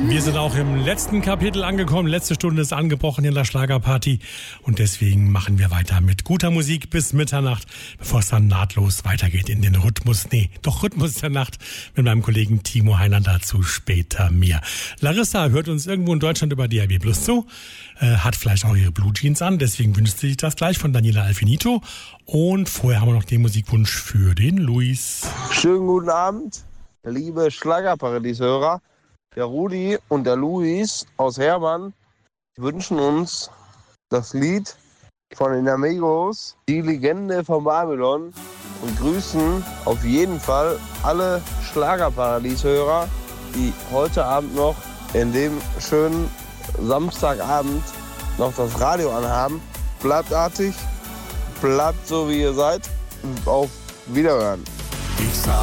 Wir sind auch im letzten Kapitel angekommen. Letzte Stunde ist angebrochen in der Schlagerparty. Und deswegen machen wir weiter mit guter Musik bis Mitternacht, bevor es dann nahtlos weitergeht in den Rhythmus der Nacht mit meinem Kollegen Timo Heiner. Dazu später mehr. Larissa hört uns irgendwo in Deutschland über DAB+ zu, hat vielleicht auch ihre Blue Jeans an. Deswegen wünscht sie sich das gleich von Daniela Alfinito. Und vorher haben wir noch den Musikwunsch für den Luis. Schönen guten Abend, liebe Schlagerparadies-Hörer. Der Rudi und der Luis aus Hermann wünschen uns das Lied von den Amigos, die Legende von Babylon, und grüßen auf jeden Fall alle Schlagerparadies-Hörer, die heute Abend noch in dem schönen Samstagabend noch das Radio anhaben. Bleibt artig, bleibt so wie ihr seid. Auf Wiederhören. Ich sah